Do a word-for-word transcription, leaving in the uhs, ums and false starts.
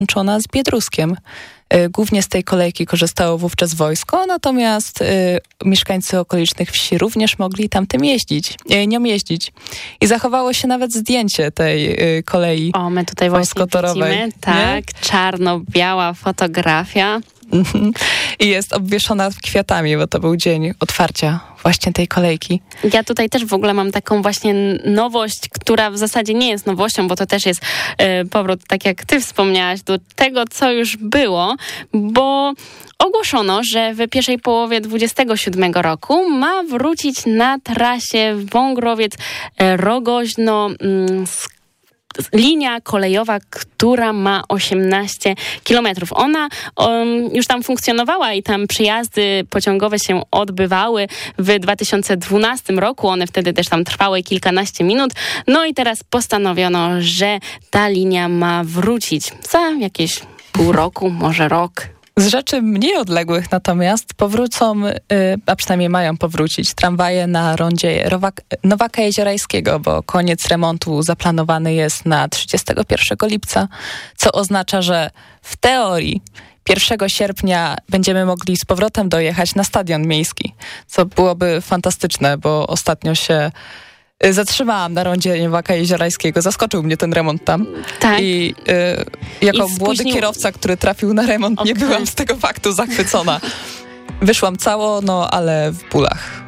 połączona z Biedruskiem. Głównie z tej kolejki korzystało wówczas wojsko, natomiast y, mieszkańcy okolicznych wsi również mogli tamtym jeździć, y, nią jeździć. I zachowało się nawet zdjęcie tej y, kolei O, my tutaj właśnie widzimy, tak, nie? Czarno-biała fotografia. I jest obwieszona kwiatami, bo to był dzień otwarcia właśnie tej kolejki. Ja tutaj też w ogóle mam taką właśnie nowość, która w zasadzie nie jest nowością, bo to też jest y, powrót, tak jak ty wspomniałaś, do tego, co już było, bo ogłoszono, że w pierwszej połowie dwudziestego siódmego roku ma wrócić na trasie Wągrowiec-Rogoźno mm, linia kolejowa, która ma osiemnaście kilometrów. Ona um, już tam funkcjonowała i tam przejazdy pociągowe się odbywały w dwa tysiące dwunastym roku. One wtedy też tam trwały kilkanaście minut. No i teraz postanowiono, że ta linia ma wrócić za jakieś pół roku, może rok. Z rzeczy mniej odległych natomiast powrócą, a przynajmniej mają powrócić, tramwaje na rondzie Rowak- Nowaka Jeziorajskiego, bo koniec remontu zaplanowany jest na trzydziestego pierwszego lipca, co oznacza, że w teorii pierwszego sierpnia będziemy mogli z powrotem dojechać na stadion miejski, co byłoby fantastyczne, bo ostatnio się zatrzymałam na rondzie Nowaka Jeziorajskiego. Zaskoczył mnie ten remont tam. Tak. I y, jako I młody spóźnił... kierowca, który trafił na remont, okay. nie byłam z tego faktu zachwycona. Wyszłam cało, no ale w bólach.